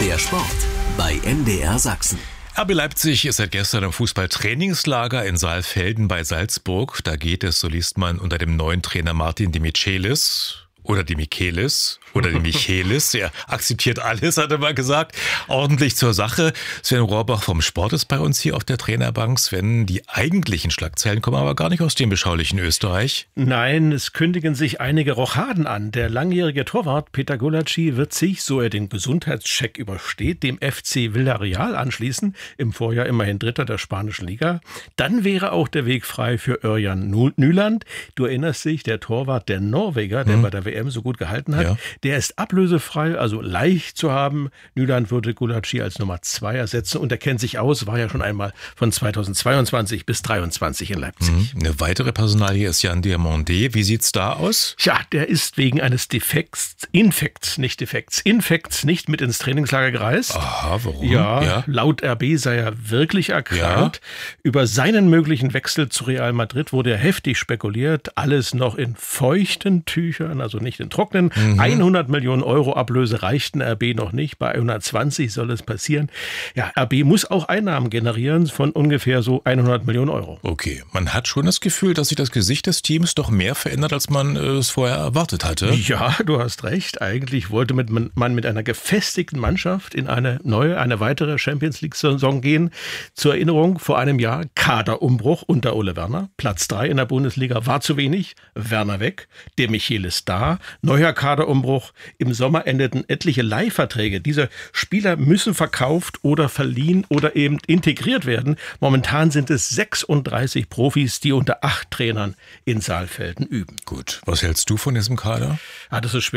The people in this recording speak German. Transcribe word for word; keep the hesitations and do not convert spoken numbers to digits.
Der Sport bei M D R Sachsen. R B Leipzig ist seit gestern im Fußballtrainingslager in Saalfelden bei Salzburg. Da geht es, so liest man, unter dem neuen Trainer Martin de Michelis. Oder die Michelis oder die Michelis. Er akzeptiert alles, hat er mal gesagt. Ordentlich zur Sache. Sven Rohrbach vom Sport ist bei uns hier auf der Trainerbank. Sven, die eigentlichen Schlagzeilen kommen aber gar nicht aus dem beschaulichen Österreich. Nein, es kündigen sich einige Rochaden an. Der langjährige Torwart Peter Gulacsi wird sich, so er den Gesundheitscheck übersteht, dem F C Villarreal anschließen. Im Vorjahr immerhin Dritter der spanischen Liga. Dann wäre auch der Weg frei für Örjan Nyland. Du erinnerst dich, der Torwart der Norweger, der hm. bei der W M so gut gehalten hat, ja. Der ist ablösefrei, also leicht zu haben. Nyland würde Gulacsi als Nummer zwei ersetzen und er kennt sich aus, war ja schon einmal von zweitausendzweiundzwanzig bis dreiundzwanzig in Leipzig. Mhm. Eine weitere Personalie ist Jan Diomandé. Wie sieht's da aus? Tja, der ist wegen eines Defekts, Infekts, nicht Defekts, Infekts nicht mit ins Trainingslager gereist. Aha, warum? Ja, ja. Laut R B sei er wirklich erkrankt. Ja. Über seinen möglichen Wechsel zu Real Madrid wurde heftig spekuliert. Alles noch in feuchten Tüchern, also nicht in trockenen. Mhm. hundert Millionen Euro Ablöse reichten R B noch nicht. Bei hundertzwanzig soll es passieren. Ja, R B muss auch Einnahmen generieren von ungefähr so hundert Millionen Euro. Okay, man hat schon das Gefühl, dass sich das Gesicht des Teams doch mehr verändert, als man es vorher erwartet hatte. Ja, du hast recht. Eigentlich wollte man mit einer gefestigten Mannschaft in eine neue, eine weitere Champions-League-Saison gehen. Zur Erinnerung, vor einem Jahr Kaderumbruch unter Ole Werner. Platz drei in der Bundesliga war zu wenig. Werner weg, der Michelis da. Neuer Kaderumbruch. Im Sommer endeten etliche Leihverträge. Diese Spieler müssen verkauft oder verliehen oder eben integriert werden. Momentan sind es sechsunddreißig Profis, die unter acht Trainern in Saalfelden üben. Gut. Was hältst du von diesem Kader? Ah, das ist schwer